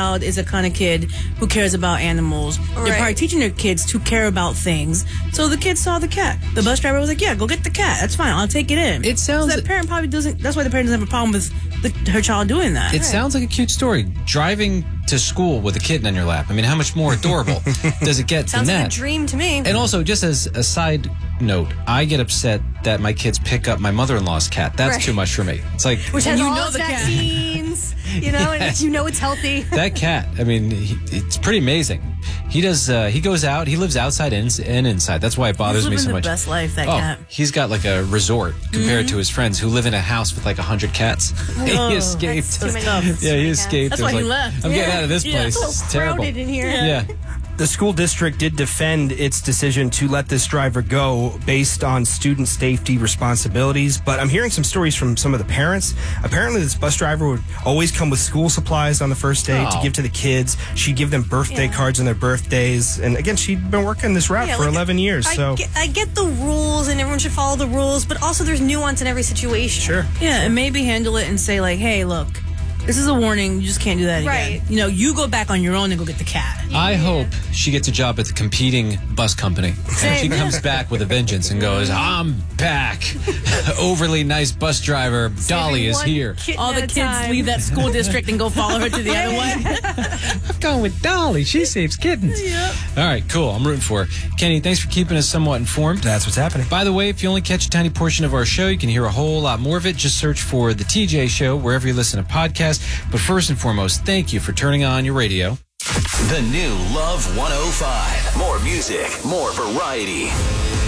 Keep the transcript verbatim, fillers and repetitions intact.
child is a kind of kid who cares about animals. Right. They're probably teaching their kids to care about things. So the kid saw the cat. The bus driver was like, yeah, go get the cat. That's fine. I'll take it in. It sounds... So that parent probably doesn't... That's why the parent doesn't have a problem with the, her child doing that. It sounds like a cute story. Driving to school with a kitten on your lap. I mean, how much more adorable does it get Sounds than like that? a dream to me. And also, just as a side note, I get upset that my kids pick up my mother-in-law's cat. That's Right. too much for me. It's like... Which has you all know its the cat. vaccines, you know, Yeah. and you know it's healthy. That cat, I mean, he, it's pretty amazing. He does, uh, he goes out, he lives outside and, and inside. That's why it bothers He's me living so the much. best life, that oh, cat. he's got like a resort compared Mm-hmm. to his friends who live in a house with like a hundred cats. Oh, he escaped. That's too many tough. cats. Yeah, Too he many escaped. That's I was why he like, left. I'm getting Yeah. out of this Yeah. place. It's It's It's so terrible. crowded in here. Yeah. The school district did defend its decision to let this driver go based on student safety responsibilities, but I'm hearing some stories from some of the parents. Apparently, this bus driver would always come with school supplies on the first day to Oh. give to the kids. She'd give them birthday Yeah. cards on their birthdays, and again, she'd been working this route Yeah, for like, eleven years. I, So get, I get the rules and everyone should follow the rules, but also there's nuance in every situation. sure. Yeah, and maybe handle it and say, like, hey, look, this is a warning. You just can't do that Right. again. You know, you go back on your own and go get the cat. I hope she gets a job at the competing bus company. And she comes back with a vengeance and goes, I'm back. Overly nice bus driver Dolly is One here. kitten All the at a kids time. leave that school district and go follow her to the other one. I'm going with Dolly. She saves kittens. Yep. All right, cool. I'm rooting for her. Kenny, thanks for keeping us somewhat informed. That's what's happening. By the way, if you only catch a tiny portion of our show, you can hear a whole lot more of it. Just search for The T J Show wherever you listen to podcasts. But first and foremost, thank you for turning on your radio. The new Love one oh five. More music, more variety.